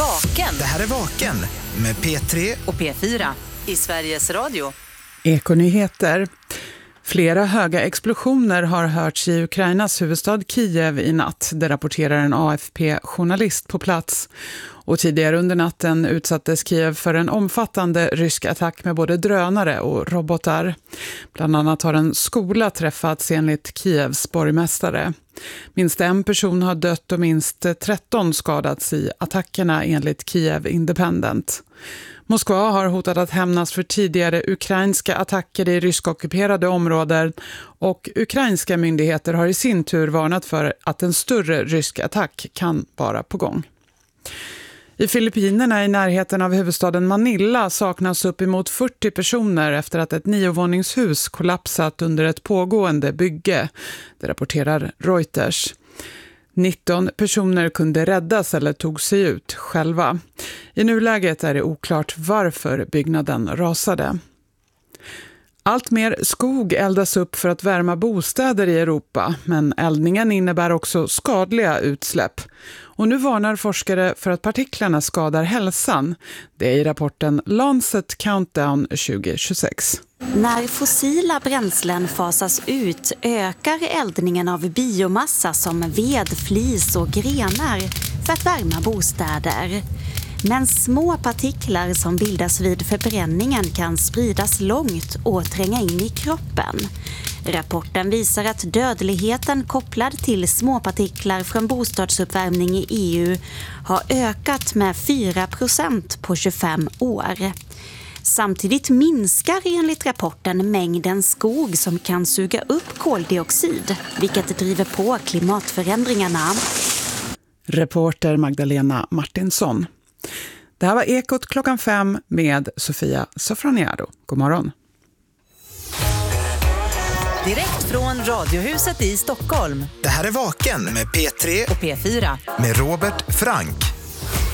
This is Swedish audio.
Vaken. Det här är Vaken med P3 och P4 i Sveriges Radio. Ekonyheter. Flera höga explosioner har hörts i Ukrainas huvudstad Kiev i natt. Det rapporterar en AFP-journalist på plats. Och tidigare under natten utsattes Kiev för en omfattande rysk attack med både drönare och robotar. Bland annat har en skola träffats enligt Kievs borgmästare. Minst en person har dött och minst 13 skadats i attackerna enligt Kiev Independent. Moskva har hotat att hämnas för tidigare ukrainska attacker i ryskockuperade områden och ukrainska myndigheter har i sin tur varnat för att en större rysk attack kan vara på gång. I Filippinerna i närheten av huvudstaden Manila saknas uppemot 40 personer efter att ett 9-våningshus kollapsat under ett pågående bygge. Det rapporterar Reuters. 19 personer kunde räddas eller tog sig ut själva. I nuläget är det oklart varför byggnaden rasade. Allt mer skog eldas upp för att värma bostäder i Europa, men eldningen innebär också skadliga utsläpp. Och nu varnar forskare för att partiklarna skadar hälsan. Det är i rapporten Lancet Countdown 2026. När fossila bränslen fasas ut ökar eldningen av biomassa som ved, flis och grenar för att värma bostäder. Men små partiklar som bildas vid förbränningen kan spridas långt och tränga in i kroppen. Rapporten visar att dödligheten kopplad till småpartiklar från bostadsuppvärmning i EU har ökat med 4% på 25 år. Samtidigt minskar enligt rapporten mängden skog som kan suga upp koldioxid, vilket driver på klimatförändringarna. Reporter Magdalena Martinsson. Det här var Ekot klockan 5 med Sofia Sofroniado. God morgon. Direkt från Radiohuset i Stockholm. Det här är Vaken med P3 och P4 med Robert Frank.